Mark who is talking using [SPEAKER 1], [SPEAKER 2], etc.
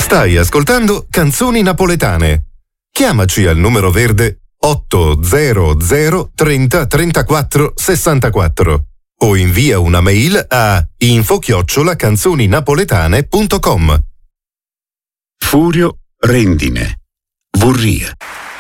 [SPEAKER 1] Stai ascoltando Canzoni Napoletane. Chiamaci al numero verde 800 30 34 64 o invia una mail a info@canzoninapoletane.com.
[SPEAKER 2] Furio Rendine, Vurria.